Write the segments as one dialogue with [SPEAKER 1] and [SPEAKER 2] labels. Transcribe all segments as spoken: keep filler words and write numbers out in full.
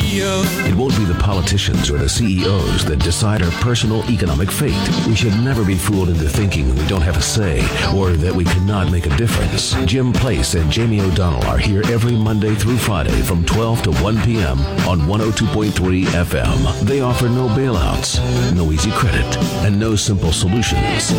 [SPEAKER 1] It won't be the politicians or the C E Os that decide our personal economic fate. We should never be fooled into thinking we don't have a say or that we cannot make a difference. Jim Place and Jamie O'Donnell are here every Monday through Friday from twelve to one p.m. on one oh two point three F M. They offer no bailouts, no easy credit, and no simple solutions.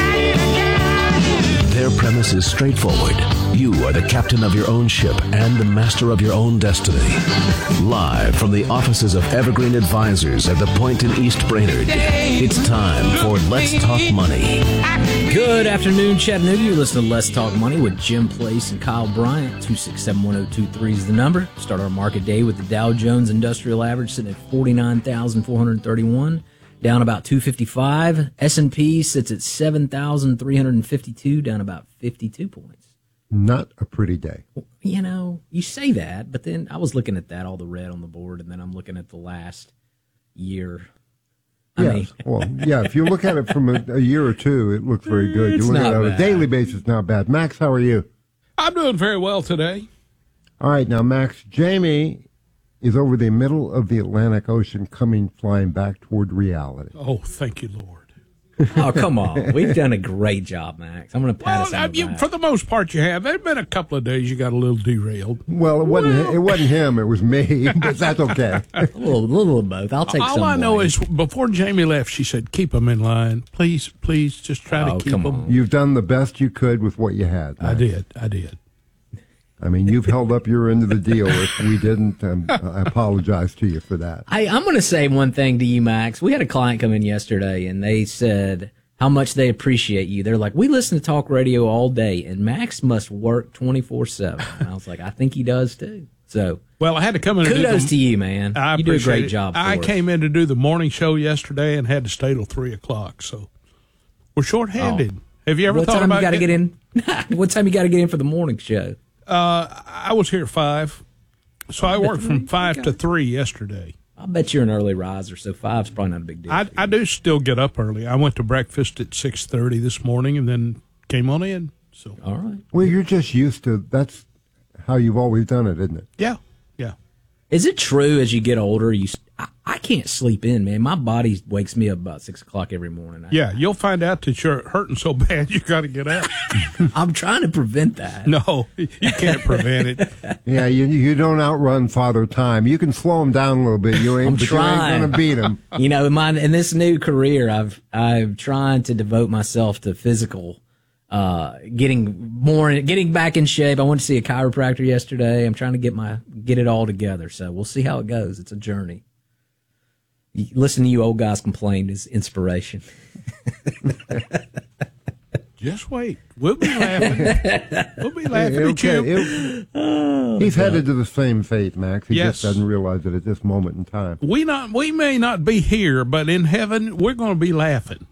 [SPEAKER 1] Their premise is straightforward. You are the captain of your own ship and the master of your own destiny. Live from the offices of Evergreen Advisors at the Point in East Brainerd, it's time for Let's Talk Money.
[SPEAKER 2] Good afternoon, Chattanooga. You're listening to Let's Talk Money with Jim Place and Kyle Bryant. two six seven, one oh two three is the number. Start our market day with the Dow Jones Industrial Average sitting at forty-nine thousand four hundred thirty-one. Down about two fifty-five. S and P sits at seven thousand three hundred fifty-two, down about fifty-two points.
[SPEAKER 3] Not a pretty day.
[SPEAKER 2] You know, you say that, but then I was looking at that, all the red on the board, and then I'm looking at the last year. I
[SPEAKER 3] yes.
[SPEAKER 2] mean,
[SPEAKER 3] well, yeah, if you look at it from a, a year or two, it looks very good.
[SPEAKER 2] It's
[SPEAKER 3] you look
[SPEAKER 2] not
[SPEAKER 3] at it on
[SPEAKER 2] bad.
[SPEAKER 3] a daily basis, not bad. Max, how are you?
[SPEAKER 4] I'm doing very well today.
[SPEAKER 3] All right, now, Max, Jamie is over the middle of the Atlantic Ocean coming flying back toward reality.
[SPEAKER 4] Oh, thank you, Lord.
[SPEAKER 2] oh, come on. We've done a great job, Max. I'm going to pat
[SPEAKER 4] Well,
[SPEAKER 2] us on
[SPEAKER 4] I,
[SPEAKER 2] the
[SPEAKER 4] you,
[SPEAKER 2] back.
[SPEAKER 4] for the most part, you have. There have been a couple of days you got a little derailed.
[SPEAKER 3] Well, it wasn't it wasn't him, it was me, but that's okay.
[SPEAKER 2] a little, little of both. I'll take
[SPEAKER 4] All
[SPEAKER 2] some
[SPEAKER 4] I know
[SPEAKER 2] blame.
[SPEAKER 4] is before Jamie left, she said, keep them in line. Please, please, just try
[SPEAKER 2] Oh,
[SPEAKER 4] to keep
[SPEAKER 2] come
[SPEAKER 4] them.
[SPEAKER 2] on.
[SPEAKER 3] You've done the best you could with what you had.
[SPEAKER 4] I
[SPEAKER 3] Max.
[SPEAKER 4] did. I did.
[SPEAKER 3] I mean, you've held up your end of the deal. If we didn't, um, I apologize to you for that.
[SPEAKER 2] I, I'm going to say one thing to you, Max. We had a client come in yesterday, and they said how much they appreciate you. They're like, we listen to talk radio all day, and Max must work twenty-four seven. And I was like, I think he does, too. So
[SPEAKER 4] Well, I had to come in and do
[SPEAKER 2] kudos
[SPEAKER 4] the,
[SPEAKER 2] to you, man.
[SPEAKER 4] I
[SPEAKER 2] you do a
[SPEAKER 4] appreciate
[SPEAKER 2] great
[SPEAKER 4] it.
[SPEAKER 2] job for
[SPEAKER 4] I
[SPEAKER 2] us.
[SPEAKER 4] came in to do the morning show yesterday and had to stay till three o'clock, so we're short-handed.
[SPEAKER 2] Oh.
[SPEAKER 4] Have you ever
[SPEAKER 2] What
[SPEAKER 4] thought
[SPEAKER 2] time
[SPEAKER 4] about
[SPEAKER 2] you got to get in? What time you got to get in for the morning show?
[SPEAKER 4] Uh, I was here at five, so I worked from five
[SPEAKER 2] Okay.
[SPEAKER 4] to three yesterday.
[SPEAKER 2] I bet you're an early riser, so five's probably not a big deal.
[SPEAKER 4] I,
[SPEAKER 2] for you.
[SPEAKER 4] I do still get up early. I went to breakfast at six thirty this morning and then came on in. So
[SPEAKER 2] All right.
[SPEAKER 3] Well, you're just used to, that's how you've always done it, isn't it?
[SPEAKER 4] yeah, yeah.
[SPEAKER 2] Is it true as you get older, you I, I can't sleep in, man. My body wakes me up about six o'clock every morning. I,
[SPEAKER 4] Yeah, you'll find out that you're hurting so bad you got to get up.
[SPEAKER 2] I'm trying to prevent that.
[SPEAKER 4] No, you can't prevent it.
[SPEAKER 3] Yeah, you you don't outrun Father Time. You can slow him down a little bit. You ain't,
[SPEAKER 2] I'm
[SPEAKER 3] but
[SPEAKER 2] trying.
[SPEAKER 3] you ain't going to beat him.
[SPEAKER 2] You know, in my in this new career, I've I'm trying to devote myself to physical, uh, getting more, getting back in shape. I went to see a chiropractor yesterday. I'm trying to get my get it all together. So we'll see how it goes. It's a journey. You- Listen to you old guys complain is inspiration.
[SPEAKER 4] Just wait. We'll be laughing. We'll be laughing at
[SPEAKER 3] Okay,
[SPEAKER 4] you.
[SPEAKER 3] it- he's headed to the same fate, Max. He
[SPEAKER 4] Yes.
[SPEAKER 3] just doesn't realize it at this moment in time.
[SPEAKER 4] We not we may not be here, but in heaven we're going to be laughing.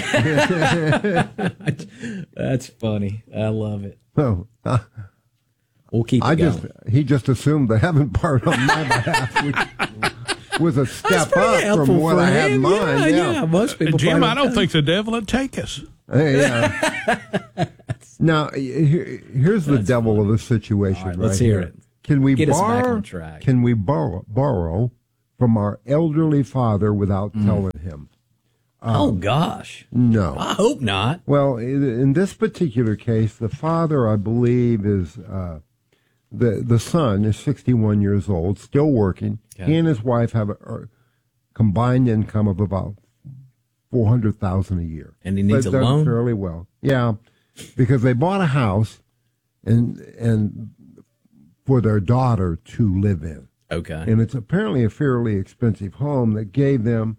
[SPEAKER 2] That's funny. I love it.
[SPEAKER 3] So, uh,
[SPEAKER 2] We'll keep it
[SPEAKER 3] I
[SPEAKER 2] going.
[SPEAKER 3] just he just assumed the heaven part on my behalf, which was a
[SPEAKER 2] That's
[SPEAKER 3] step
[SPEAKER 2] pretty
[SPEAKER 3] up
[SPEAKER 2] helpful
[SPEAKER 3] from what
[SPEAKER 2] for
[SPEAKER 3] I had in
[SPEAKER 2] him.
[SPEAKER 3] mind.
[SPEAKER 2] Yeah,
[SPEAKER 3] Yeah,
[SPEAKER 2] yeah. Most people.
[SPEAKER 4] Jim,
[SPEAKER 2] probably
[SPEAKER 4] I don't think the devil would take us.
[SPEAKER 3] Hey, yeah. Now, here, here's the devil of the situation.
[SPEAKER 2] All right,
[SPEAKER 3] right
[SPEAKER 2] let's hear
[SPEAKER 3] here.
[SPEAKER 2] it.
[SPEAKER 3] Can we
[SPEAKER 2] Get us back
[SPEAKER 3] borrow?
[SPEAKER 2] on track.
[SPEAKER 3] Can we borrow borrow from our elderly father without
[SPEAKER 2] Mm.
[SPEAKER 3] telling him?
[SPEAKER 2] oh gosh.
[SPEAKER 3] No.
[SPEAKER 2] I hope not.
[SPEAKER 3] Well, in in this particular case, the father, I believe, is uh, the the son is sixty-one years old, still working.
[SPEAKER 2] Okay.
[SPEAKER 3] He and his wife have a, a combined income of about four hundred thousand a year,
[SPEAKER 2] And he needs
[SPEAKER 3] They've
[SPEAKER 2] a
[SPEAKER 3] done
[SPEAKER 2] loan?
[SPEAKER 3] fairly well. Yeah, because they bought a house, and and for their daughter to live in,
[SPEAKER 2] Okay.
[SPEAKER 3] and it's apparently a fairly expensive home that gave them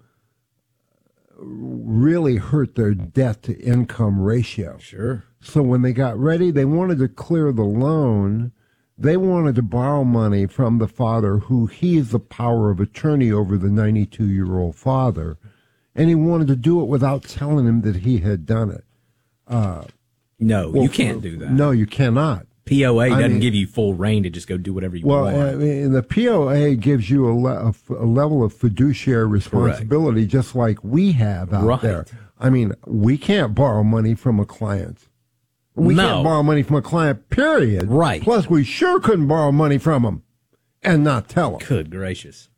[SPEAKER 3] really hurt their debt to income ratio.
[SPEAKER 2] Sure.
[SPEAKER 3] So when they got ready, they wanted to clear the loan. They wanted to borrow money from the father, who he is the power of attorney over the ninety-two-year-old father, and he wanted to do it without telling him that he had done it.
[SPEAKER 2] No,
[SPEAKER 3] Well,
[SPEAKER 2] you can't do that.
[SPEAKER 3] No, you cannot.
[SPEAKER 2] P O A
[SPEAKER 3] I
[SPEAKER 2] doesn't
[SPEAKER 3] mean-
[SPEAKER 2] give you full reign to just go do whatever you
[SPEAKER 3] Well,
[SPEAKER 2] want.
[SPEAKER 3] I mean, the P O A gives you a, le- a f- a level of fiduciary responsibility, just like we have out
[SPEAKER 2] Right.
[SPEAKER 3] there. I mean, we can't borrow money from a client. We
[SPEAKER 2] No.
[SPEAKER 3] can't borrow money from a client, period.
[SPEAKER 2] Right.
[SPEAKER 3] Plus, we sure couldn't borrow money from them and not tell them.
[SPEAKER 2] Good gracious.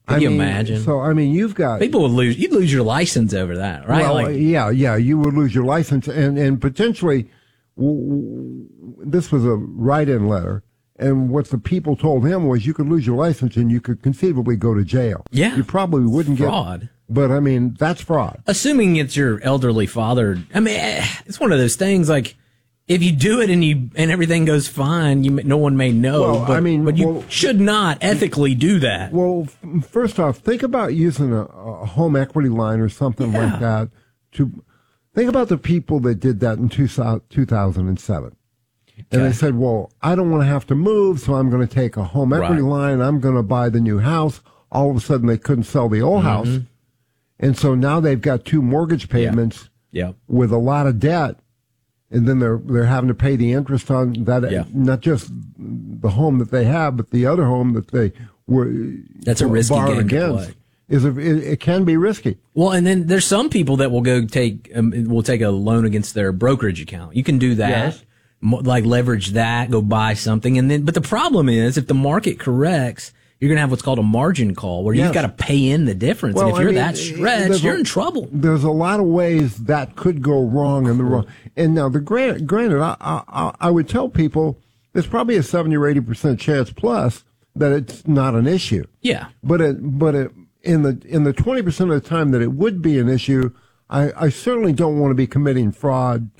[SPEAKER 2] Can
[SPEAKER 3] I
[SPEAKER 2] you
[SPEAKER 3] mean,
[SPEAKER 2] imagine?
[SPEAKER 3] So, I mean, you've got
[SPEAKER 2] People would lose. You'd lose your license over that, right?
[SPEAKER 3] Well,
[SPEAKER 2] like,
[SPEAKER 3] yeah, yeah, you would lose your license, and and potentially, w- w- this was a write-in letter, and what the people told him was you could lose your license and you could conceivably go to jail.
[SPEAKER 2] Yeah.
[SPEAKER 3] You probably wouldn't
[SPEAKER 2] fraud.
[SPEAKER 3] get But I mean, that's fraud.
[SPEAKER 2] Assuming it's your elderly father. I mean, eh, it's one of those things. Like, if you do it and you and everything goes fine, you no one may know.
[SPEAKER 3] Well,
[SPEAKER 2] but,
[SPEAKER 3] I mean,
[SPEAKER 2] but you
[SPEAKER 3] well,
[SPEAKER 2] should not ethically do that.
[SPEAKER 3] Well, f- first off, think about using a, a home equity line or something
[SPEAKER 2] Yeah.
[SPEAKER 3] like that. To think about the people that did that in two thousand seven. And
[SPEAKER 2] Okay.
[SPEAKER 3] they said, well, I don't want to have to move, so I'm going to take a home equity
[SPEAKER 2] Right.
[SPEAKER 3] line. I'm going to buy the new house. All of a sudden, they couldn't sell the old
[SPEAKER 2] Mm-hmm.
[SPEAKER 3] house. And so now they've got two mortgage payments
[SPEAKER 2] Yeah.
[SPEAKER 3] with a lot of debt. And then they're they're having to pay the interest on that,
[SPEAKER 2] Yeah.
[SPEAKER 3] not just the home that they have, but the other home that they were
[SPEAKER 2] That's a risky
[SPEAKER 3] borrowed
[SPEAKER 2] game to
[SPEAKER 3] against.
[SPEAKER 2] play.
[SPEAKER 3] Is a, it, it can be risky.
[SPEAKER 2] Well, and then there's some people that will go take um, will take a loan against their brokerage account. You can do that,
[SPEAKER 3] Yes.
[SPEAKER 2] Mo- like leverage that, go buy something, and then. But the problem is, if the market corrects, you're going to have what's called a margin call, where
[SPEAKER 3] Yes.
[SPEAKER 2] you've got to pay in the difference.
[SPEAKER 3] Well,
[SPEAKER 2] and if
[SPEAKER 3] I
[SPEAKER 2] you're
[SPEAKER 3] mean,
[SPEAKER 2] that stretched,
[SPEAKER 3] there's
[SPEAKER 2] you're
[SPEAKER 3] a-
[SPEAKER 2] in trouble.
[SPEAKER 3] There's a lot of ways that could go wrong in the wrong. And now, the grant, granted, I, I, I would tell people there's probably a seventy or eighty percent chance plus that it's not an issue.
[SPEAKER 2] Yeah.
[SPEAKER 3] But it, but it, in the in the twenty percent of the time that it would be an issue, I, I certainly don't want to be committing fraud.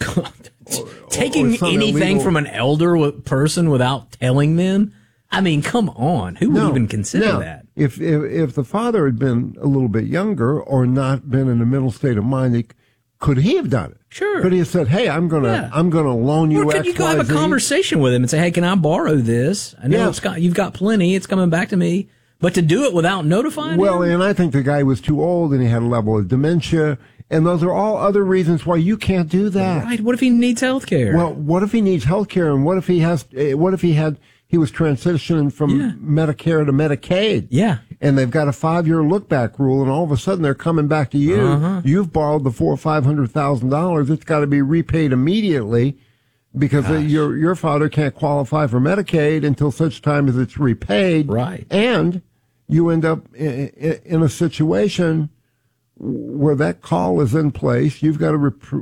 [SPEAKER 2] Taking
[SPEAKER 3] or some
[SPEAKER 2] anything
[SPEAKER 3] illegal-
[SPEAKER 2] from an elder w- person without telling them. I mean, come on. Who would
[SPEAKER 3] No.
[SPEAKER 2] even consider
[SPEAKER 3] Now,
[SPEAKER 2] that?
[SPEAKER 3] If, if if the father had been a little bit younger or not been in a mental state of mind, he, could he have done it?
[SPEAKER 2] Sure.
[SPEAKER 3] Could he have said, "Hey, I'm gonna
[SPEAKER 2] Yeah.
[SPEAKER 3] I'm gonna loan you
[SPEAKER 2] Or could
[SPEAKER 3] X,
[SPEAKER 2] you go
[SPEAKER 3] Y,
[SPEAKER 2] have a
[SPEAKER 3] Z?"
[SPEAKER 2] conversation with him and say, "Hey, can I borrow this? I know
[SPEAKER 3] Yeah.
[SPEAKER 2] it's got, you've got plenty. It's coming back to me." But to do it without notifying
[SPEAKER 3] Well,
[SPEAKER 2] him?
[SPEAKER 3] and I think the guy was too old and he had a level of dementia, and those are all other reasons why you can't do that.
[SPEAKER 2] Right. What if he needs health care?
[SPEAKER 3] Well, what if he needs health care, and what if he has? eh, What if he had? He was transitioning from
[SPEAKER 2] Yeah.
[SPEAKER 3] Medicare to Medicaid.
[SPEAKER 2] Yeah.
[SPEAKER 3] And they've got a five-year look-back rule, and all of a sudden they're coming back to you.
[SPEAKER 2] Uh-huh.
[SPEAKER 3] You've borrowed the four or five hundred thousand dollars. It's got to be repaid immediately because uh, your your father can't qualify for Medicaid until such time as it's repaid.
[SPEAKER 2] Right.
[SPEAKER 3] And you end up in, in a situation where that call is in place. You've got to rep-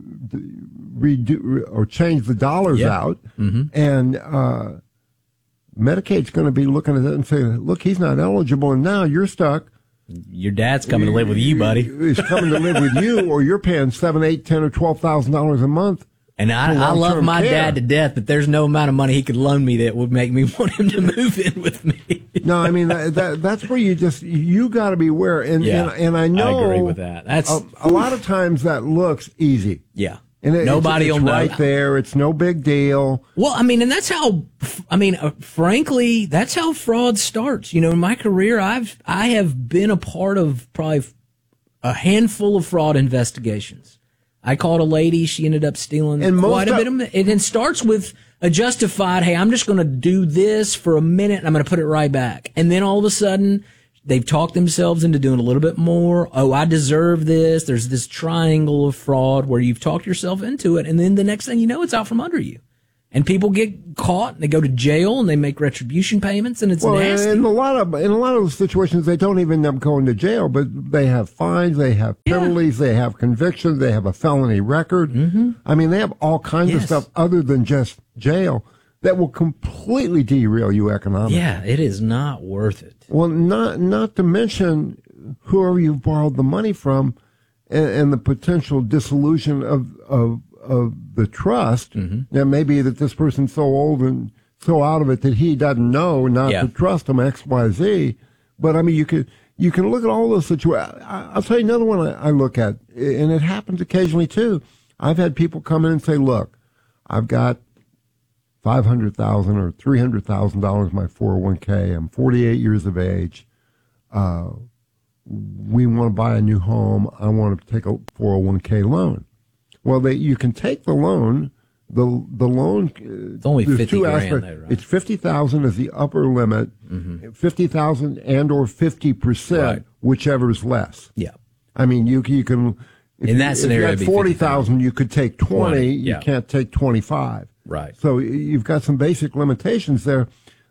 [SPEAKER 3] redo or change the dollars
[SPEAKER 2] Yeah.
[SPEAKER 3] out, and uh, Medicaid's going to be looking at it and saying, "Look, he's not eligible, and now you're stuck."
[SPEAKER 2] Your dad's coming to live with you, buddy.
[SPEAKER 3] He's coming to live with you, or you're paying seven, eight, ten, or twelve thousand dollars a month.
[SPEAKER 2] And I,
[SPEAKER 3] for
[SPEAKER 2] I love
[SPEAKER 3] long-term
[SPEAKER 2] my
[SPEAKER 3] care.
[SPEAKER 2] dad to death, but there's no amount of money he could loan me that would make me want him to move in with me.
[SPEAKER 3] No, I mean that, that that's where you just you got to be aware, and
[SPEAKER 2] Yeah,
[SPEAKER 3] and, and I know
[SPEAKER 2] I agree with that. That's
[SPEAKER 3] a, a lot of times that looks easy.
[SPEAKER 2] yeah.
[SPEAKER 3] And it,
[SPEAKER 2] Nobody
[SPEAKER 3] it's, it's
[SPEAKER 2] will
[SPEAKER 3] right
[SPEAKER 2] know.
[SPEAKER 3] there. It's no big deal.
[SPEAKER 2] Well, I mean, and that's how, I mean, uh, frankly, that's how fraud starts. You know, in my career, I've, I have been a part of probably a handful of fraud investigations. I called a lady. She ended up stealing
[SPEAKER 3] And most
[SPEAKER 2] quite a
[SPEAKER 3] of-
[SPEAKER 2] bit of it. And it starts with a justified, hey, I'm just going to do this for a minute and I'm going to put it right back. And then all of a sudden, they've talked themselves into doing a little bit more. Oh, I deserve this. There's this triangle of fraud where you've talked yourself into it. And then the next thing you know, it's out from under you. And people get caught and they go to jail and they make retribution payments and it's
[SPEAKER 3] Well,
[SPEAKER 2] nasty.
[SPEAKER 3] in a lot of in a lot of those situations, they don't even end up going to jail, but they have fines, they have
[SPEAKER 2] Yeah.
[SPEAKER 3] penalties, they have convictions, they have a felony record. Mm-hmm. I mean, they have all kinds of
[SPEAKER 2] Yes.
[SPEAKER 3] stuff other than just jail that will completely derail you economically.
[SPEAKER 2] Yeah, it is not worth it.
[SPEAKER 3] Well, not not to mention whoever you've borrowed the money from, and, and the potential dissolution of of of the trust.
[SPEAKER 2] Mm-hmm.
[SPEAKER 3] Now, maybe that this person's so old and so out of it that he doesn't know not
[SPEAKER 2] Yeah.
[SPEAKER 3] to trust him X, Y, Z. But I mean, you could you can look at all those situations. I'll tell you another one I, I look at, and it happens occasionally too. I've had people come in and say, "Look, I've got five hundred thousand dollars or three hundred thousand dollars in my four oh one k. I'm forty-eight years of age. Uh, we want to buy a new home. I want to take a four oh one k loan." Well, they, you can take the loan. The the loan.
[SPEAKER 2] It's only
[SPEAKER 3] there's
[SPEAKER 2] fifty
[SPEAKER 3] two
[SPEAKER 2] grand,
[SPEAKER 3] aspects.
[SPEAKER 2] though, right?
[SPEAKER 3] It's fifty thousand is the upper limit.
[SPEAKER 2] Mm-hmm.
[SPEAKER 3] Fifty thousand and or fifty percent,
[SPEAKER 2] Right.
[SPEAKER 3] whichever is less.
[SPEAKER 2] Yeah.
[SPEAKER 3] I mean, you you can. If
[SPEAKER 2] In
[SPEAKER 3] you,
[SPEAKER 2] that
[SPEAKER 3] if
[SPEAKER 2] scenario,
[SPEAKER 3] you
[SPEAKER 2] it'd
[SPEAKER 3] had
[SPEAKER 2] be
[SPEAKER 3] forty thousand, you could take twenty.
[SPEAKER 2] twenty,
[SPEAKER 3] You
[SPEAKER 2] yeah.
[SPEAKER 3] can't take twenty-five.
[SPEAKER 2] Right.
[SPEAKER 3] So you've got some basic limitations there.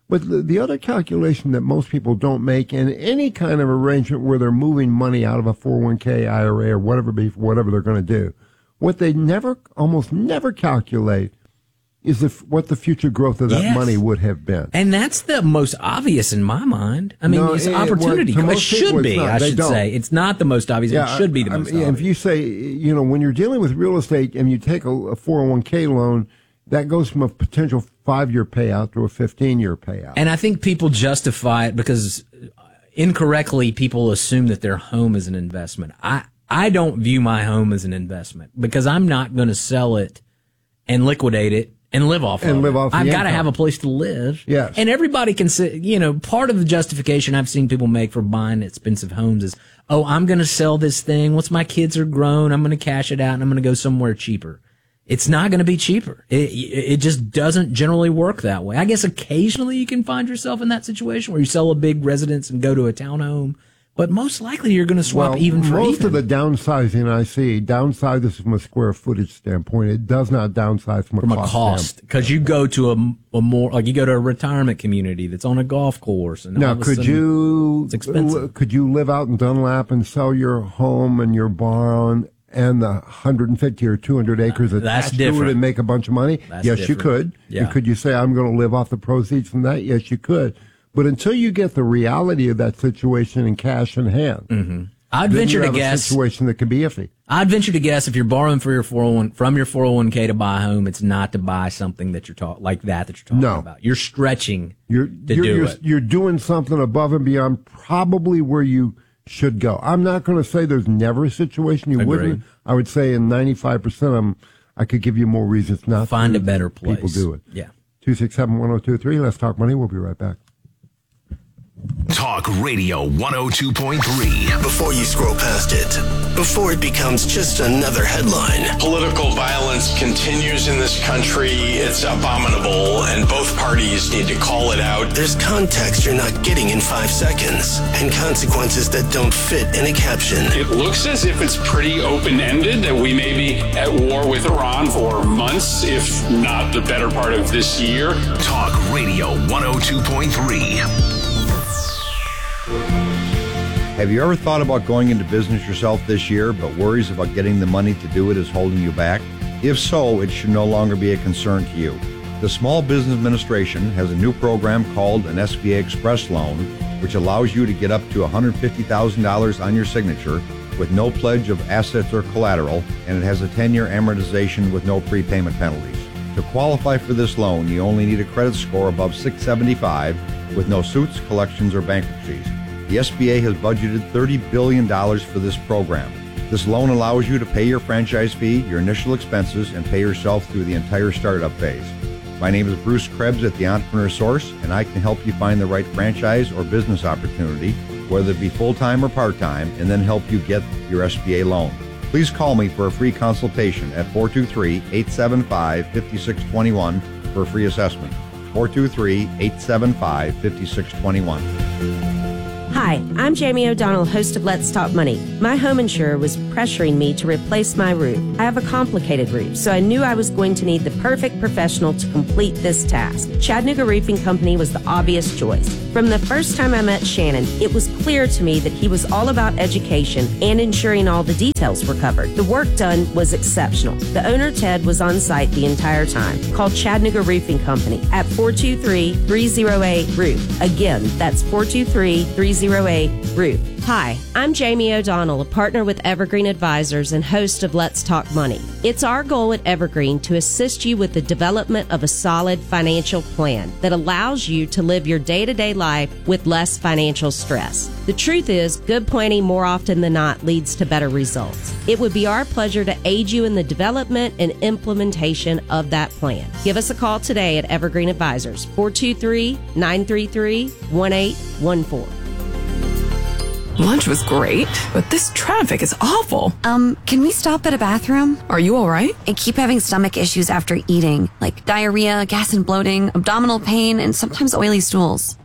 [SPEAKER 3] But the, the other calculation that most people don't make in any kind of arrangement where they're moving money out of a four oh one k, I R A, or whatever, whatever they're going to do, what they never, almost never calculate is the, what the future growth of that
[SPEAKER 2] yes.
[SPEAKER 3] money would have been.
[SPEAKER 2] And that's the most obvious in my mind. I mean,
[SPEAKER 3] no,
[SPEAKER 2] it's
[SPEAKER 3] it,
[SPEAKER 2] opportunity.
[SPEAKER 3] Well,
[SPEAKER 2] it should
[SPEAKER 3] people,
[SPEAKER 2] be,
[SPEAKER 3] not,
[SPEAKER 2] I should
[SPEAKER 3] don't.
[SPEAKER 2] say. It's not the most obvious.
[SPEAKER 3] Yeah,
[SPEAKER 2] it should be the
[SPEAKER 3] I
[SPEAKER 2] most
[SPEAKER 3] mean,
[SPEAKER 2] obvious.
[SPEAKER 3] If you say, you know, when you're dealing with real estate and you take a, a four oh one k loan, that goes from a potential five-year payout to a fifteen-year payout.
[SPEAKER 2] And I think people justify it because incorrectly people assume that their home is an investment. I, I don't view my home as an investment because I'm not going to sell it and liquidate it and live off
[SPEAKER 3] and
[SPEAKER 2] of
[SPEAKER 3] live
[SPEAKER 2] it.
[SPEAKER 3] off the
[SPEAKER 2] I've got to
[SPEAKER 3] income.
[SPEAKER 2] have a place to live.
[SPEAKER 3] Yes.
[SPEAKER 2] And everybody can say, you know, part of the justification I've seen people make for buying expensive homes is, oh, I'm going to sell this thing. Once my kids are grown, I'm going to cash it out and I'm going to go somewhere cheaper. It's not going to be cheaper. It, it just doesn't generally work that way. I guess occasionally you can find yourself in that situation where you sell a big residence and go to a townhome. But most likely you're going to swap
[SPEAKER 3] well,
[SPEAKER 2] even for
[SPEAKER 3] most
[SPEAKER 2] even.
[SPEAKER 3] of the downsizing I see, downsizes from a square footage standpoint. It does not downsize from a
[SPEAKER 2] from
[SPEAKER 3] cost
[SPEAKER 2] a cost, because you go to a, a more like you go to a retirement community that's on a golf course. And
[SPEAKER 3] now,
[SPEAKER 2] all of a
[SPEAKER 3] could
[SPEAKER 2] sudden
[SPEAKER 3] you
[SPEAKER 2] it's expensive.
[SPEAKER 3] could you live out in Dunlap and sell your home and your barn and the one hundred fifty or two hundred acres
[SPEAKER 2] Uh, that's
[SPEAKER 3] attached to it
[SPEAKER 2] different.
[SPEAKER 3] and make a bunch of money?
[SPEAKER 2] That's
[SPEAKER 3] yes, you
[SPEAKER 2] different.
[SPEAKER 3] could.
[SPEAKER 2] Yeah.
[SPEAKER 3] And could you say I'm going to live off the proceeds from that? Yes, you could. But until you get the reality of that situation in cash in hand,
[SPEAKER 2] Mm-hmm. I'd
[SPEAKER 3] then
[SPEAKER 2] venture
[SPEAKER 3] you
[SPEAKER 2] to
[SPEAKER 3] have a
[SPEAKER 2] guess.
[SPEAKER 3] situation that could be iffy.
[SPEAKER 2] I'd venture to guess if you're borrowing for your four oh one from your four oh one k to buy a home, it's not to buy something that you're talking like that that you're talking
[SPEAKER 3] No.
[SPEAKER 2] about. You're stretching
[SPEAKER 3] You're
[SPEAKER 2] to
[SPEAKER 3] you're,
[SPEAKER 2] do
[SPEAKER 3] you're,
[SPEAKER 2] it.
[SPEAKER 3] you're doing something above and beyond probably where you should go. I'm not going to say there's never a situation you
[SPEAKER 2] Agreed.
[SPEAKER 3] wouldn't. I would say in ninety-five percent of them, I could give you more reasons not
[SPEAKER 2] Find
[SPEAKER 3] to.
[SPEAKER 2] a better place.
[SPEAKER 3] People do it.
[SPEAKER 2] Yeah.
[SPEAKER 3] two six seven, one oh two three. Let's talk money. We'll be right back.
[SPEAKER 1] Talk Radio one oh two point three.
[SPEAKER 5] Before you scroll past it, before it becomes just another headline.
[SPEAKER 6] Political violence continues in this country. It's abominable, and both parties need to call it out.
[SPEAKER 5] There's context you're not getting in five seconds, and consequences that don't fit in a caption.
[SPEAKER 7] It looks as if it's pretty open-ended, that we may be at war with Iran for months, if not the better part of this year.
[SPEAKER 1] Talk Radio one oh two point three.
[SPEAKER 8] Have you ever thought about going into business yourself this year, but worries about getting the money to do it is holding you back? If so, it should no longer be a concern to you. The Small Business Administration has a new program called an S B A Express Loan, which allows you to get up to one hundred fifty thousand dollars on your signature with no pledge of assets or collateral, and it has a ten-year amortization with no prepayment penalties. To qualify for this loan, you only need a credit score above six seventy-five with no suits, collections, or bankruptcies. The S B A has budgeted thirty billion dollars for this program. This loan allows you to pay your franchise fee, your initial expenses, and pay yourself through the entire startup phase. My name is Bruce Krebs at the Entrepreneur Source, and I can help you find the right franchise or business opportunity, whether it be full-time or part-time, and then help you get your S B A loan. Please call me for a free consultation at four two three, eight seven five, five six two one for a free assessment. four two three, eight seven five, five six two one.
[SPEAKER 9] Hi, I'm Jamie O'Donnell, host of Let's Talk Money. My home insurer was pressuring me to replace my roof. I have a complicated roof, so I knew I was going to need the perfect professional to complete this task. Chattanooga Roofing Company was the obvious choice. From the first time I met Shannon, it was clear to me that he was all about education and ensuring all the details were covered. The work done was exceptional. The owner, Ted, was on site the entire time. Call Chattanooga Roofing Company at four two three, three oh eight, roof. Again, that's four two three, three oh eight, roof. Hi, I'm Jamie O'Donnell, a partner with Evergreen Advisors and host of Let's Talk Money. It's our goal at Evergreen to assist you with the development of a solid financial plan that allows you to live your day-to-day life with less financial stress. The truth is, good planning more often than not leads to better results. It would be our pleasure to aid you in the development and implementation of that plan. Give us a call today at Evergreen Advisors, four two three, nine three three, one eight one four.
[SPEAKER 10] Lunch was great, but this traffic is awful.
[SPEAKER 11] Um, can we stop at a bathroom?
[SPEAKER 10] Are you all right?
[SPEAKER 11] I keep having stomach issues after eating, like diarrhea, gas and bloating, abdominal pain, and sometimes oily stools.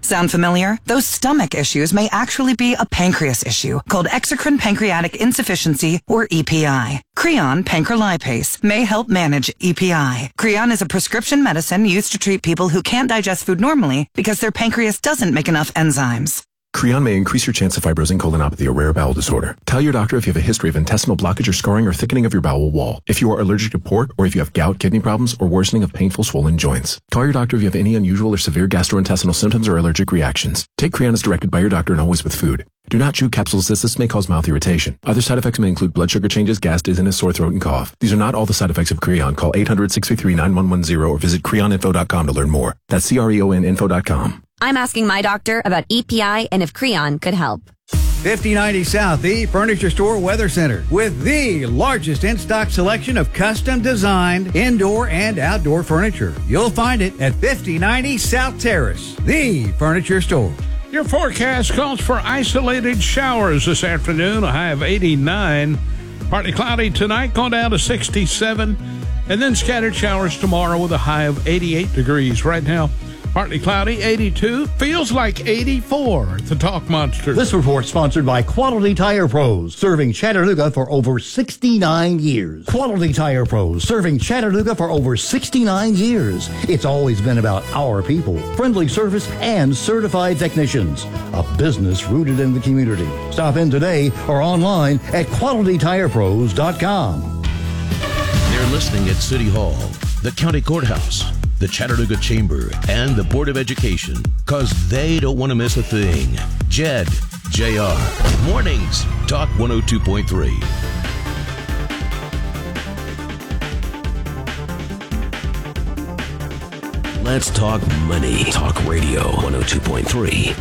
[SPEAKER 12] Sound familiar? Those stomach issues may actually be a pancreas issue called exocrine pancreatic insufficiency, or E P I. Creon pancrelipase may help manage E P I. Creon is a prescription medicine used to treat people who can't digest food normally because their pancreas doesn't make enough enzymes.
[SPEAKER 13] Creon may increase your chance of fibrosing colonopathy, a rare bowel disorder. Tell your doctor if you have a history of intestinal blockage or scarring or thickening of your bowel wall, if you are allergic to pork, or if you have gout, kidney problems, or worsening of painful swollen joints. Call your doctor if you have any unusual or severe gastrointestinal symptoms or allergic reactions. Take Creon as directed by your doctor and always with food. Do not chew capsules as this may cause mouth irritation. Other side effects may include blood sugar changes, gas, dizziness, sore throat, and cough. These are not all the side effects of Creon. Call eight hundred, six three three, nine one one zero or visit creon info dot com to learn more. That's C R E O N info dot com.
[SPEAKER 11] I'm asking my doctor about E P I and if Creon could help.
[SPEAKER 14] fifty ninety South, the Furniture Store Weather Center, with the largest in-stock selection of custom-designed indoor and outdoor furniture. You'll find it at fifty ninety South Terrace, the Furniture Store.
[SPEAKER 4] Your forecast calls for isolated showers this afternoon, a high of eighty-nine. Partly cloudy tonight, going down to sixty-seven. And then scattered showers tomorrow with a high of eighty-eight degrees. Right now, partly cloudy, eighty-two. Feels like eighty-four at the Talk Monster.
[SPEAKER 15] This report sponsored by Quality Tire Pros, serving Chattanooga for over sixty-nine years. Quality Tire Pros, serving Chattanooga for over sixty-nine years. It's always been about our people, friendly service, and certified technicians. A business rooted in the community. Stop in today or online at quality tire pros dot com.
[SPEAKER 1] They're listening at City Hall, the County Courthouse, the Chattanooga Chamber, and the Board of Education, because they don't want to miss a thing. Jed, J R, Mornings, Talk one oh two point three. Let's talk money. Talk Radio one oh two point three.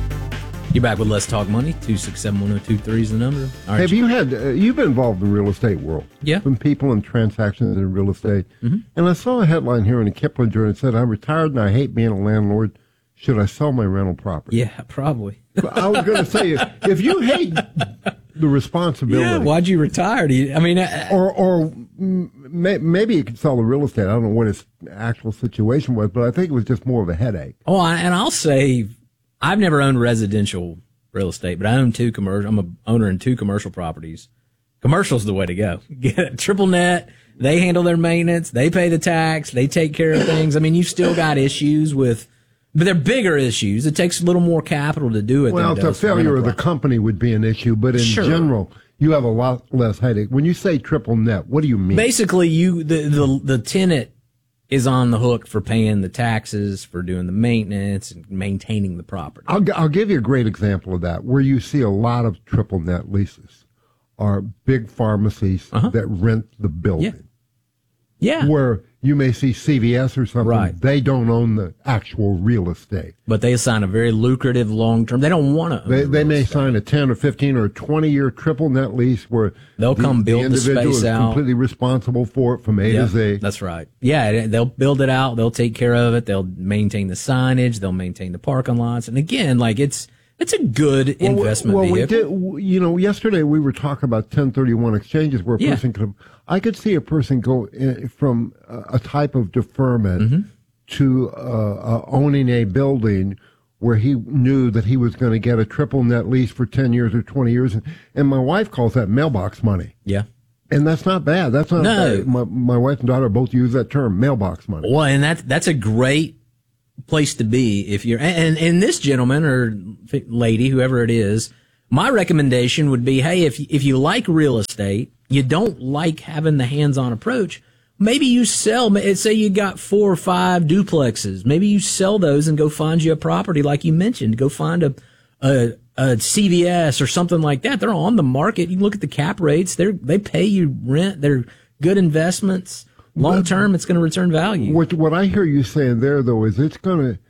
[SPEAKER 2] You're back with Let's Talk Money. two six seven, one oh two three is the number. All right,
[SPEAKER 3] Have you had, uh, you've been involved in the real estate world.
[SPEAKER 2] Yeah.
[SPEAKER 3] From people and transactions in real estate.
[SPEAKER 2] Mm-hmm.
[SPEAKER 3] And I saw a headline here in the Kiplinger and it said, I'm retired and I hate being a landlord. Should I sell my rental property?
[SPEAKER 2] Yeah, probably.
[SPEAKER 3] I was going to say, if you hate the responsibility.
[SPEAKER 2] Yeah, why'd you retire? Do you, I mean, uh,
[SPEAKER 3] or or may, maybe you could sell the real estate. I don't know what his actual situation was, but I think it was just more of a headache.
[SPEAKER 2] Oh, and I'll say, I've never owned residential real estate, but I own two commercial. I'm a owner in two commercial properties. Commercial's the way to go. Get a triple net. They handle their maintenance. They pay the tax. They take care of things. I mean, you've still got issues with, but they're bigger issues. It takes a little more capital to do it.
[SPEAKER 3] Well, the failure of the company would be an issue, but in
[SPEAKER 2] Sure.
[SPEAKER 3] general, you have a lot less headache. When you say triple net, what do you mean?
[SPEAKER 2] Basically, you the, the the tenant is on the hook for paying the taxes, for doing the maintenance, and maintaining the property.
[SPEAKER 3] I'll, I'll give you a great example of that. Where you see a lot of triple net leases are big pharmacies
[SPEAKER 2] Uh-huh.
[SPEAKER 3] that rent the building.
[SPEAKER 2] Yeah.
[SPEAKER 3] Where you may see C V S or something.
[SPEAKER 2] Right.
[SPEAKER 3] They don't own the actual real estate.
[SPEAKER 2] But they assign a very lucrative long term. They don't want to.
[SPEAKER 3] They, they may sign a ten or fifteen or twenty year triple net lease where
[SPEAKER 2] They'll
[SPEAKER 3] the,
[SPEAKER 2] come build
[SPEAKER 3] the
[SPEAKER 2] the
[SPEAKER 3] individual
[SPEAKER 2] space
[SPEAKER 3] is
[SPEAKER 2] out.
[SPEAKER 3] completely responsible for it from A
[SPEAKER 2] Yeah,
[SPEAKER 3] to Z.
[SPEAKER 2] That's right. Yeah, they'll build it out. They'll take care of it. They'll maintain the signage. They'll maintain the parking lots. And again, like it's it's a good
[SPEAKER 3] Well,
[SPEAKER 2] investment
[SPEAKER 3] well, we
[SPEAKER 2] vehicle.
[SPEAKER 3] did. You know, yesterday we were talking about ten thirty-one exchanges where a
[SPEAKER 2] Yeah.
[SPEAKER 3] person could. I could see a person go in, from a, a type of deferment
[SPEAKER 2] Mm-hmm.
[SPEAKER 3] to uh, uh, owning a building where he knew that he was going to get a triple net lease for ten years or twenty years, and, and my wife calls that mailbox money.
[SPEAKER 2] Yeah.
[SPEAKER 3] And that's not bad. That's not
[SPEAKER 2] No.
[SPEAKER 3] bad. My, my wife and daughter both use that term, mailbox money.
[SPEAKER 2] Well, and that that's a great place to be if you're. And, and this gentleman or lady, whoever it is, my recommendation would be, hey, if if you like real estate, you don't like having the hands-on approach. Maybe you sell. Say you got four or five duplexes. Maybe you sell those and go find you a property like you mentioned. Go find a a, a C V S or something like that. They're on the market. You look at the cap rates. They they pay you rent. They're good investments. Long term, it's going to return value.
[SPEAKER 3] What what I hear you saying there, though, is it's going to,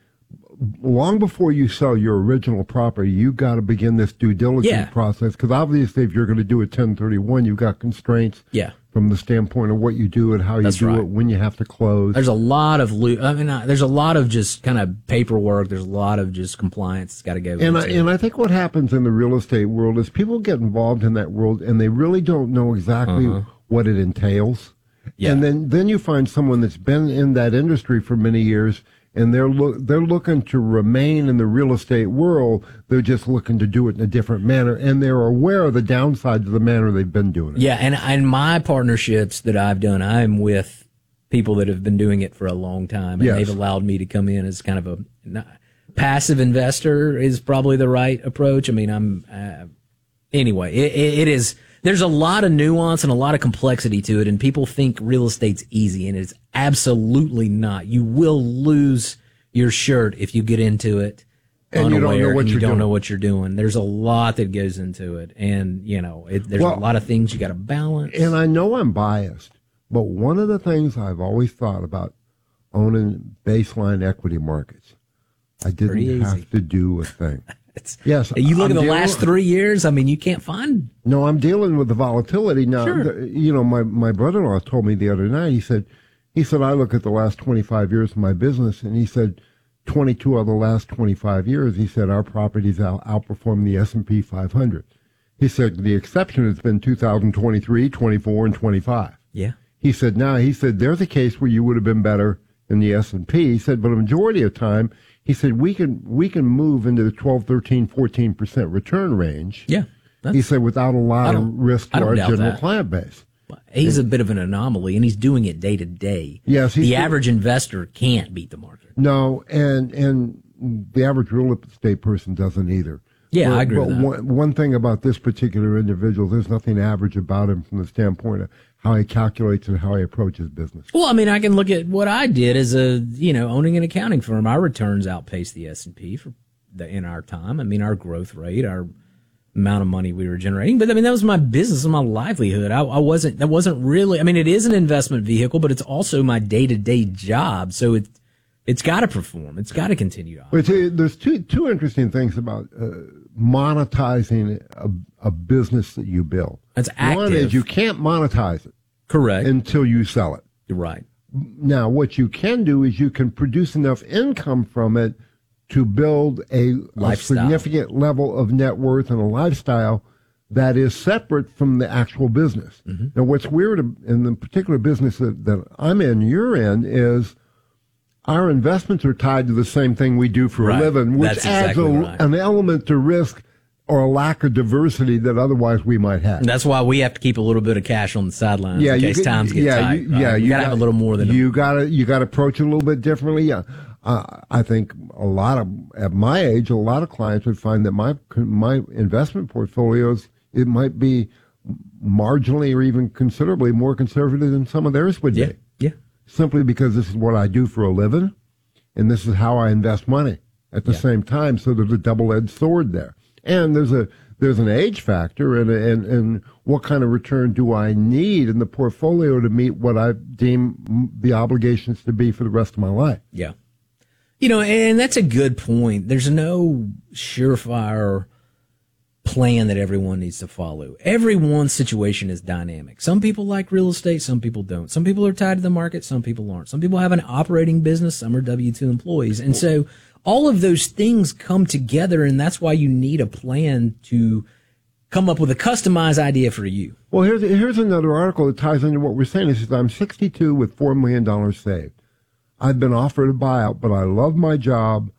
[SPEAKER 3] long before you sell your original property, you got to begin this due diligence
[SPEAKER 2] Yeah.
[SPEAKER 3] process. Because obviously, if you're going to do a ten thirty-one, you've got constraints.
[SPEAKER 2] Yeah.
[SPEAKER 3] From the standpoint of what you do and how you
[SPEAKER 2] That's
[SPEAKER 3] do
[SPEAKER 2] right.
[SPEAKER 3] it, when you have to close.
[SPEAKER 2] There's a lot of lo- I mean, uh, there's a lot of just kind of paperwork. There's a lot of just compliance that's got to go.
[SPEAKER 3] And I,
[SPEAKER 2] into
[SPEAKER 3] and I think what happens in the real estate world is people get involved in that world and they really don't know exactly
[SPEAKER 2] Uh-huh.
[SPEAKER 3] what it entails.
[SPEAKER 2] Yeah.
[SPEAKER 3] And then, then you find someone that's been in that industry for many years and they're look they're looking to remain in the real estate world. They're just looking to do it in a different manner, and they're aware of the downsides of the manner they've been doing it.
[SPEAKER 2] Yeah, and and my partnerships that I've done, I'm with people that have been doing it for a long time, and
[SPEAKER 3] Yes.
[SPEAKER 2] they've allowed me to come in as kind of a not, passive investor is probably the right approach. I mean, I'm uh, anyway. It, it, it is. There's a lot of nuance and a lot of complexity to it, and people think real estate's easy, and it's absolutely not. You will lose your shirt if you get into it
[SPEAKER 3] And
[SPEAKER 2] unaware
[SPEAKER 3] you don't know what
[SPEAKER 2] and you
[SPEAKER 3] you're
[SPEAKER 2] don't
[SPEAKER 3] doing.
[SPEAKER 2] know what you're doing. There's a lot that goes into it, and you know, it, there's
[SPEAKER 3] Well,
[SPEAKER 2] a lot of things you got to balance.
[SPEAKER 3] And I know I'm biased, but one of the things I've always thought about owning baseline equity markets, I
[SPEAKER 2] Pretty
[SPEAKER 3] didn't
[SPEAKER 2] easy.
[SPEAKER 3] have to do a thing.
[SPEAKER 2] It's,
[SPEAKER 3] yes,
[SPEAKER 2] you look
[SPEAKER 3] I'm
[SPEAKER 2] at the
[SPEAKER 3] dealing-
[SPEAKER 2] last three years. I mean, you can't find.
[SPEAKER 3] No, I'm dealing with the volatility now.
[SPEAKER 2] Sure.
[SPEAKER 3] The- you know, my my brother-in-law told me the other night. He said, he said I look at the last twenty-five years of my business, and he said, twenty-two of the last twenty-five years, he said our properties out, outperform the S and P five hundred. He said the exception has been two thousand twenty-three, twenty-four, and twenty-five.
[SPEAKER 2] Yeah.
[SPEAKER 3] He said, now, he said, there's a case where you would have been better in the S and P. He said, but a majority of the time, he said, we can we can move into the twelve, thirteen, fourteen percent return range.
[SPEAKER 2] Yeah.
[SPEAKER 3] He said, without a
[SPEAKER 2] I
[SPEAKER 3] lot of
[SPEAKER 2] don't-
[SPEAKER 3] risk
[SPEAKER 2] I
[SPEAKER 3] to
[SPEAKER 2] don't
[SPEAKER 3] our
[SPEAKER 2] doubt
[SPEAKER 3] general
[SPEAKER 2] that.
[SPEAKER 3] client base.
[SPEAKER 2] He's a bit of an anomaly, and he's doing it day to day.
[SPEAKER 3] Yes, he's
[SPEAKER 2] the
[SPEAKER 3] do-
[SPEAKER 2] average investor can't beat the market.
[SPEAKER 3] No, and and the average real estate person doesn't either.
[SPEAKER 2] Yeah,
[SPEAKER 3] but,
[SPEAKER 2] I agree
[SPEAKER 3] but
[SPEAKER 2] with that.
[SPEAKER 3] One, one thing about this particular individual, there's nothing average about him from the standpoint of how he calculates and how he approaches business.
[SPEAKER 2] Well, I mean, I can look at what I did as a, you know, owning an accounting firm. Our returns outpaced the S and P for the, in our time. I mean, our growth rate, our amount of money we were generating. But I mean, that was my business and my livelihood. I, I wasn't, that wasn't really, I mean, it is an investment vehicle, but it's also my day to day job. So it, it's got to perform. It's got to continue to
[SPEAKER 3] But uh, there's two two interesting things about uh, monetizing a, a business that you build.
[SPEAKER 2] That's
[SPEAKER 3] One
[SPEAKER 2] active.
[SPEAKER 3] is you can't monetize it.
[SPEAKER 2] Correct.
[SPEAKER 3] Until you sell it.
[SPEAKER 2] You're right.
[SPEAKER 3] Now, what you can do is you can produce enough income from it to build a, a
[SPEAKER 2] Lifestyle.
[SPEAKER 3] significant level of net worth and a lifestyle that is separate from the actual business.
[SPEAKER 2] Mm-hmm.
[SPEAKER 3] Now, what's weird in the particular business that, that I'm in, you're in, is our investments are tied to the same thing we do for
[SPEAKER 2] Right.
[SPEAKER 3] a living, which
[SPEAKER 2] That's
[SPEAKER 3] adds
[SPEAKER 2] exactly
[SPEAKER 3] a,
[SPEAKER 2] right.
[SPEAKER 3] an element to risk or a lack of diversity that otherwise we might have.
[SPEAKER 2] And that's why we have to keep a little bit of cash on the sidelines in
[SPEAKER 3] you
[SPEAKER 2] case
[SPEAKER 3] get-
[SPEAKER 2] times get
[SPEAKER 3] yeah,
[SPEAKER 2] tight.
[SPEAKER 3] You,
[SPEAKER 2] right?
[SPEAKER 3] Yeah,
[SPEAKER 2] you, gotta have a little more than
[SPEAKER 3] you gotta you gotta approach it a little bit differently. Yeah, uh, I think a lot of at my age, a lot of clients would find that my my investment portfolios it might be marginally or even considerably more conservative than some of theirs would
[SPEAKER 2] Yeah,
[SPEAKER 3] be.
[SPEAKER 2] yeah.
[SPEAKER 3] Simply because this is what I do for a living, and this is how I invest money at the
[SPEAKER 2] Yeah.
[SPEAKER 3] same time. So there's a double-edged sword there, and there's a there's an age factor, and and and what kind of return do I need in the portfolio to meet what I deem the obligations to be for the rest of my life?
[SPEAKER 2] Yeah. You know, and that's a good point. There's no surefire plan that everyone needs to follow. Everyone's situation is dynamic. Some people like real estate, some people don't. Some people are tied to the market, some people aren't. Some people have an operating business, some are W two employees. And so all of those things come together, and that's why you need a plan to come up with a customized idea for you.
[SPEAKER 3] Well, here's here's another article that ties into what we're saying. It says, I'm sixty-two with four million dollars saved. I've been offered a buyout, but I love my job,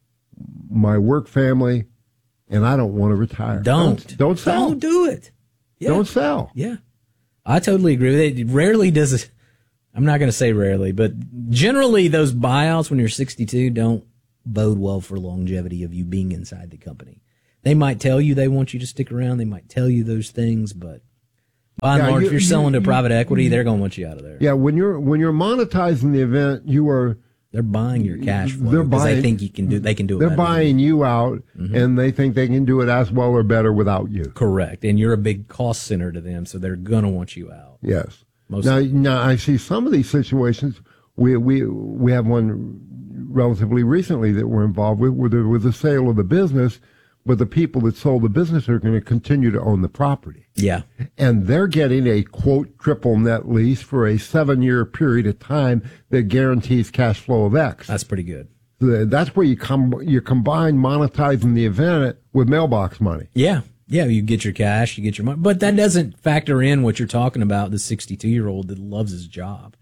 [SPEAKER 3] my work family, and I don't want to retire.
[SPEAKER 2] Don't.
[SPEAKER 3] Don't, don't sell.
[SPEAKER 2] Don't do it. Yeah.
[SPEAKER 3] Don't sell.
[SPEAKER 2] Yeah. I totally agree with it. It rarely does it. I'm not going to say rarely, but generally those buyouts when you're sixty-two don't bode well for longevity of you being inside the company. They might tell you they want you to stick around. They might tell you those things, but by and
[SPEAKER 3] Yeah,
[SPEAKER 2] large,
[SPEAKER 3] you-
[SPEAKER 2] if you're selling
[SPEAKER 3] you-
[SPEAKER 2] to private equity,
[SPEAKER 3] you-
[SPEAKER 2] they're going to want you out of there.
[SPEAKER 3] Yeah, when you're when you're monetizing the event, you are
[SPEAKER 2] They're buying your cash flow
[SPEAKER 3] They're
[SPEAKER 2] because they
[SPEAKER 3] buying-
[SPEAKER 2] think you can do. They can do it.
[SPEAKER 3] they're
[SPEAKER 2] better than you.
[SPEAKER 3] buying you out,
[SPEAKER 2] Mhm.
[SPEAKER 3] and they think they can do it as well or better without you.
[SPEAKER 2] Correct, and you're a big cost center to them, so they're going to want you out.
[SPEAKER 3] Yes.
[SPEAKER 2] Most
[SPEAKER 3] now,
[SPEAKER 2] of
[SPEAKER 3] now I see some of these situations. We we we have one relatively recently that we're involved with, where there was the sale of the business, but the people that sold the business are going to continue to own the property.
[SPEAKER 2] Yeah.
[SPEAKER 3] And they're getting a, quote, triple net lease for a seven-year period of time that guarantees cash flow of X.
[SPEAKER 2] That's pretty good.
[SPEAKER 3] So that's where you com- you combine monetizing the event with mailbox money.
[SPEAKER 2] Yeah. Yeah, you get your cash, you get your money. But that doesn't factor in what you're talking about, the sixty-two-year-old that loves his job.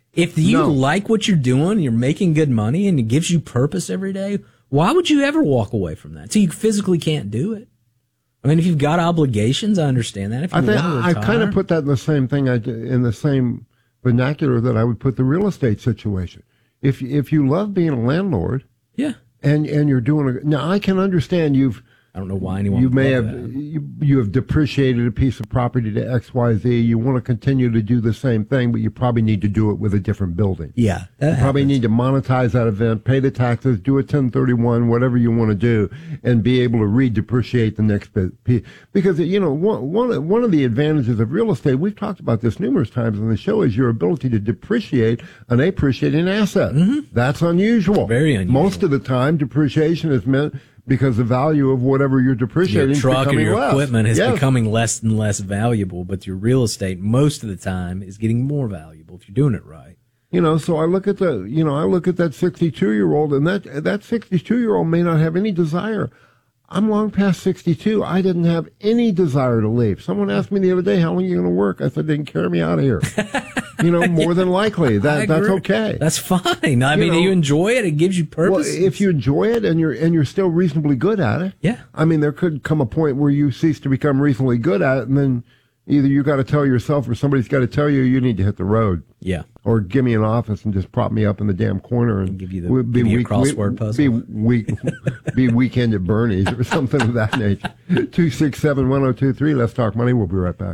[SPEAKER 2] If you
[SPEAKER 3] No.
[SPEAKER 2] like what you're doing, you're making good money, and it gives you purpose every day, why would you ever walk away from that? So you physically can't do it. I mean, if you've got obligations, I understand that. If you
[SPEAKER 3] I think
[SPEAKER 2] want to
[SPEAKER 3] I
[SPEAKER 2] retire,
[SPEAKER 3] kind of put that in the same thing, I, in the same vernacular that I would put the real estate situation. If if you love being a landlord,
[SPEAKER 2] yeah,
[SPEAKER 3] and and you're doing a, now, I can understand you've.
[SPEAKER 2] I don't know why anyone.
[SPEAKER 3] You may
[SPEAKER 2] would
[SPEAKER 3] have
[SPEAKER 2] love that.
[SPEAKER 3] you, you have depreciated a piece of property to X Y Z. You want to continue to do the same thing, but you probably need to do it with a different building.
[SPEAKER 2] Yeah,
[SPEAKER 3] you probably need to monetize that event, pay the taxes, do a ten thirty-one, whatever you want to do, and be able to re-depreciate the next bit. Because you know one one one of the advantages of real estate, we've talked about this numerous times on the show, is your ability to depreciate an appreciating asset.
[SPEAKER 2] Mm-hmm.
[SPEAKER 3] That's unusual.
[SPEAKER 2] Very unusual.
[SPEAKER 3] Most of the time, depreciation is meant because the value of whatever you're depreciating
[SPEAKER 2] Your truck
[SPEAKER 3] is
[SPEAKER 2] or
[SPEAKER 3] becoming
[SPEAKER 2] your
[SPEAKER 3] less.
[SPEAKER 2] equipment is
[SPEAKER 3] Yes.
[SPEAKER 2] becoming less and less valuable, but your real estate most of the time is getting more valuable if you're doing it right.
[SPEAKER 3] You know, so I look at the, you know, I look at that sixty-two year old, and that that sixty-two year old may not have any desire. I'm long past sixty-two. I didn't have any desire to leave. Someone asked me the other day, "How long are you going to work?" I said, "They can carry me out of here." You know, more than likely, that that's okay.
[SPEAKER 2] That's fine. I
[SPEAKER 3] You
[SPEAKER 2] mean,
[SPEAKER 3] know,
[SPEAKER 2] you enjoy it; it gives you purpose.
[SPEAKER 3] Well, if you enjoy it and you're and you're still reasonably good at it,
[SPEAKER 2] yeah.
[SPEAKER 3] I mean, there could come a point where you cease to become reasonably good at it, and then either you got to tell yourself or somebody's got to tell you you need to hit the road.
[SPEAKER 2] Yeah.
[SPEAKER 3] Or give me an office and just prop me up in the damn corner and
[SPEAKER 2] give you the
[SPEAKER 3] we'll
[SPEAKER 2] give you a crossword puzzle.
[SPEAKER 3] Be week, be weekend at Bernie's or something of that nature. Two six seven one zero two three. Let's talk money. We'll be right back.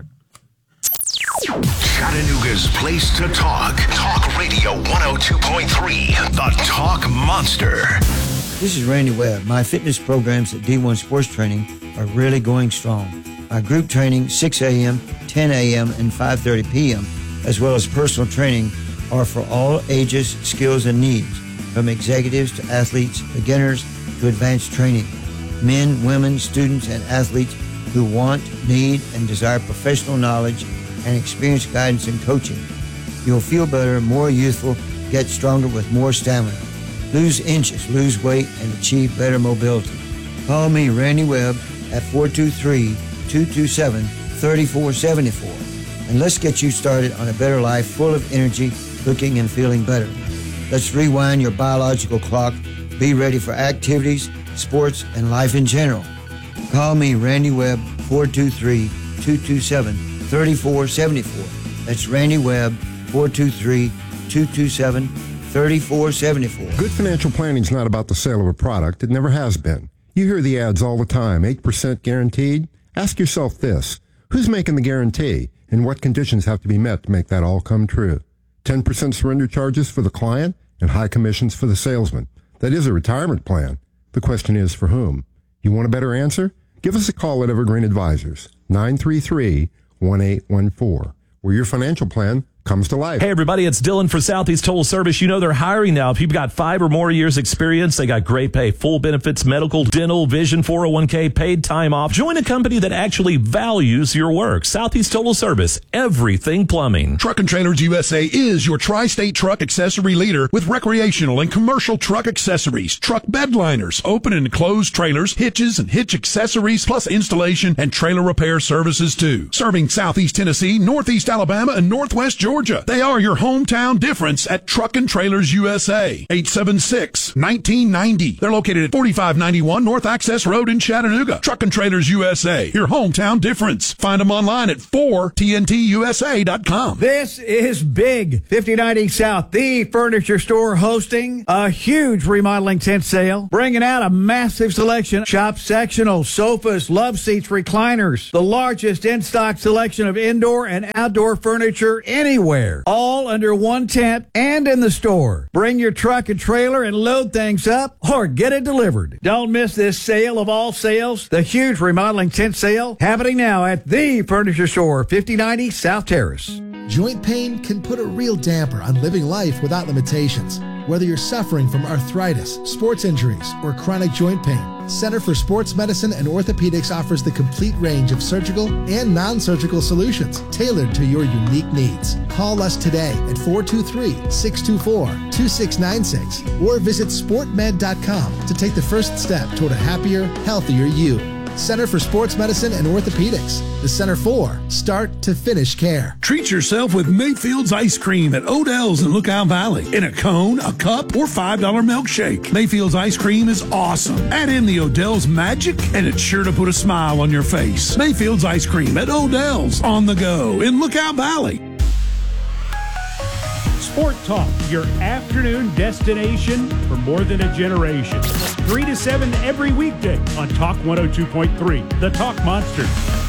[SPEAKER 1] Chattanooga's place to talk. Talk Radio one oh two point three, the Talk Monster.
[SPEAKER 16] This is Randy Webb. My fitness programs at D one Sports Training are really going strong. My group training, six a.m., ten a.m., and five thirty p.m., as well as personal training, are for all ages, skills, and needs, from executives to athletes, beginners to advanced training. Men, women, students, and athletes who want, need, and desire professional knowledge and experienced guidance and coaching. You'll feel better, more youthful, get stronger with more stamina. Lose inches, lose weight, and achieve better mobility. Call me, Randy Webb, at four two three, two two seven, three four seven four. And let's get you started on a better life full of energy, looking and feeling better. Let's rewind your biological clock. Be ready for activities, sports, and life in general. Call me, Randy Webb, four two three, two two seven, three four seven four. That's Randy Webb, four two three, two two seven, three four seven four.
[SPEAKER 3] Good financial planning is not about the sale of a product. It never has been. You hear the ads all the time, eight percent guaranteed. Ask yourself this, who's making the guarantee and what conditions have to be met to make that all come true? ten percent surrender charges for the client and high commissions for the salesman. That is a retirement plan. The question is for whom? You want a better answer? Give us a call at Evergreen Advisors, nine three three, one eight one four, where your financial plan comes to life.
[SPEAKER 17] Hey, everybody, it's Dylan for Southeast Total Service. You know they're hiring now. If you've got five or more years experience, they got great pay, full benefits, medical, dental, vision, four oh one k, paid time off. Join a company that actually values your work. Southeast Total Service, everything plumbing.
[SPEAKER 18] Truck and Trailers U S A is your tri-state truck accessory leader with recreational and commercial truck accessories, truck bed liners, open and closed trailers, hitches and hitch accessories, plus installation and trailer repair services too. Serving Southeast Tennessee, Northeast Alabama, and Northwest Georgia. They are your hometown difference at Truck and Trailers U S A. eight seven six, nineteen ninety. They're located at forty-five ninety-one North Access Road in Chattanooga. Truck and Trailers U S A, your hometown difference. Find them online at four T N T U S A dot com.
[SPEAKER 14] This is big. fifty ninety South, the furniture store, hosting a huge remodeling tent sale, bringing out a massive selection. Shop sectional, sofas, love seats, recliners, the largest in-stock selection of indoor and outdoor furniture anywhere. All under one tent and in the store. Bring your truck and trailer and load things up or get it delivered. Don't miss this sale of all sales, the huge remodeling tent sale happening now at the furniture store, fifty ninety South Terrace.
[SPEAKER 19] Joint pain can put a real damper on living life without limitations. Whether you're suffering from arthritis, sports injuries, or chronic joint pain, Center for Sports Medicine and Orthopedics offers the complete range of surgical and non-surgical solutions tailored to your unique needs. Call us today at four two three, six two four, two six nine six or visit sport med dot com to take the first step toward a happier, healthier you. Center for Sports Medicine and Orthopedics. The Center for Start to Finish Care.
[SPEAKER 18] Treat yourself with Mayfield's Ice Cream at Odell's in Lookout Valley. In a cone, a cup, or five dollar milkshake. Mayfield's Ice Cream is awesome. Add in the Odell's magic, and it's sure to put a smile on your face. Mayfield's Ice Cream at Odell's on the go in Lookout Valley.
[SPEAKER 20] Sport Talk, your afternoon destination for more than a generation. three to seven every weekday on Talk one oh two point three, the Talk Monster.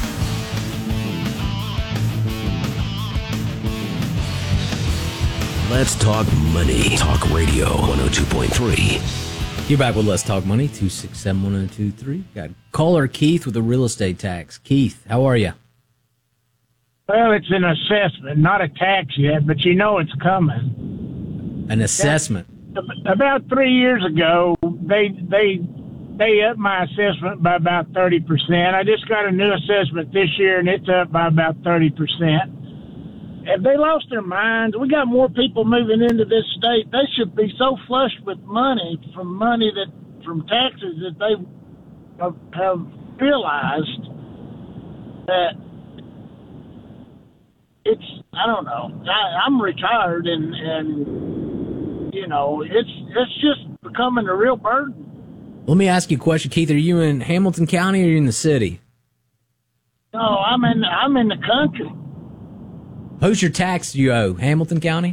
[SPEAKER 1] Let's talk money. Talk Radio one oh two point three.
[SPEAKER 2] You're back with Let's Talk Money, two six seven, one oh two three. Got caller Keith with a real estate tax. Keith, how are you?
[SPEAKER 21] Well, it's an assessment, not a tax yet, but you know it's coming.
[SPEAKER 2] An assessment?
[SPEAKER 21] About three years ago, they they they upped my assessment by about thirty percent. I just got a new assessment this year, and it's up by about thirty percent. Have they lost their minds? We got more people moving into this state. They should be so flushed with money from money that from taxes that they have, have realized that it's, I don't know. I, I'm retired, and, and you know, it's it's just becoming a real burden.
[SPEAKER 2] Let me ask you a question, Keith. Are you in Hamilton County or are you in the city?
[SPEAKER 21] No, I'm in I'm in the country.
[SPEAKER 2] Who's your tax you owe? Hamilton County?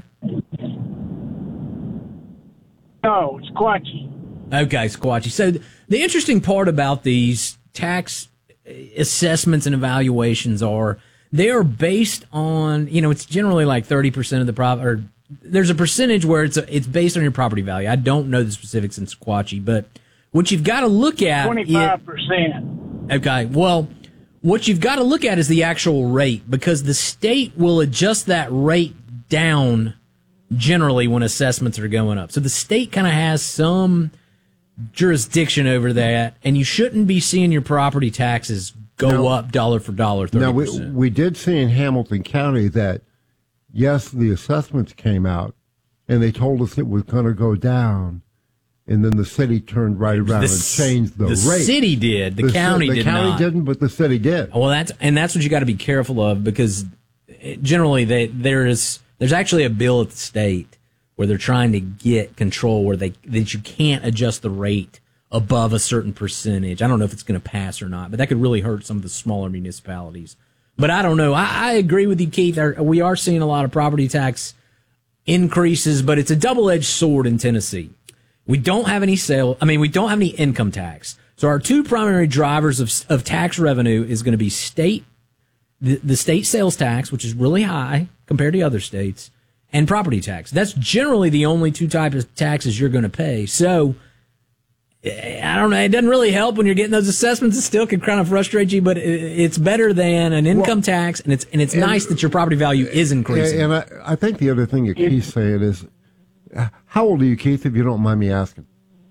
[SPEAKER 21] No, it's Squatchy.
[SPEAKER 2] Okay, Squatchy. So the interesting part about these tax assessments and evaluations are they are based on, you know, it's generally like thirty percent of the prop, or there's a percentage where it's a, it's based on your property value. I don't know the specifics in Squatchy, but what you've got to look at
[SPEAKER 21] twenty-five percent.
[SPEAKER 2] Okay, well, what you've got to look at is the actual rate, because the state will adjust that rate down generally when assessments are going up. So the state kind of has some jurisdiction over that, and you shouldn't be seeing your property taxes go
[SPEAKER 3] now,
[SPEAKER 2] up dollar for dollar, thirty percent.
[SPEAKER 3] Now, we, we did see in Hamilton County that, yes, the assessments came out, and they told us it was going to go down, and then the city turned right around
[SPEAKER 2] the,
[SPEAKER 3] and changed the,
[SPEAKER 2] the
[SPEAKER 3] rate.
[SPEAKER 2] The city did. The,
[SPEAKER 3] the
[SPEAKER 2] county
[SPEAKER 3] the
[SPEAKER 2] did
[SPEAKER 3] county
[SPEAKER 2] not.
[SPEAKER 3] didn't, but the city did.
[SPEAKER 2] Well, that's and that's what you got to be careful of, because it, generally they, there is there's actually a bill at the state where they're trying to get control where they that you can't adjust the rate above a certain percentage. I don't know if it's going to pass or not, but that could really hurt some of the smaller municipalities. But I don't know. I, I agree with you, Keith. We are seeing a lot of property tax increases, but it's a double-edged sword in Tennessee. We don't have any sale. I mean, we don't have any income tax. So our two primary drivers of of tax revenue is going to be state, the, the state sales tax, which is really high compared to other states, and property tax. That's generally the only two types of taxes you're going to pay. So I don't know. It doesn't really help when you're getting those assessments. It still can kind of frustrate you, but it's better than an income well, tax, and it's and it's and, nice that your property value is increasing.
[SPEAKER 3] And I, I think the other thing that Keith's saying is, how old are you, Keith, if you don't mind me asking?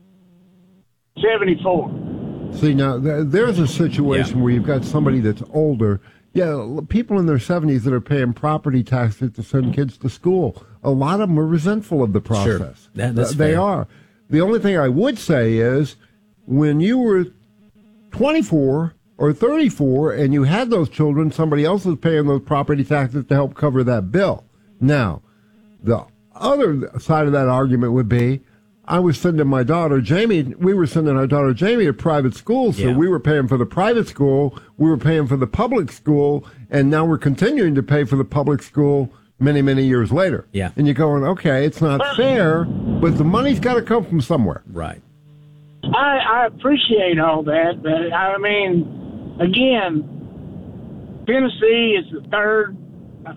[SPEAKER 21] seventy-four.
[SPEAKER 3] See, now, there's a situation yeah. where you've got somebody that's older. Yeah, people in their seventies that are paying property taxes to send kids to school. A lot of them are resentful of the process.
[SPEAKER 2] Sure. That, that's
[SPEAKER 3] they
[SPEAKER 2] fair.
[SPEAKER 3] are. The only thing I would say is, when you were twenty-four or thirty-four and you had those children, somebody else was paying those property taxes to help cover that bill. Now, the other side of that argument would be, I was sending my daughter Jamie, we were sending our daughter Jamie to private school, so yeah. we were paying for the private school, we were paying for the public school, and now we're continuing to pay for the public school many, many years later.
[SPEAKER 2] Yeah.
[SPEAKER 3] And you're going, okay, it's not fair, but the money's got to come from somewhere.
[SPEAKER 2] Right.
[SPEAKER 21] I, I appreciate all that, but I mean, again, Tennessee is the third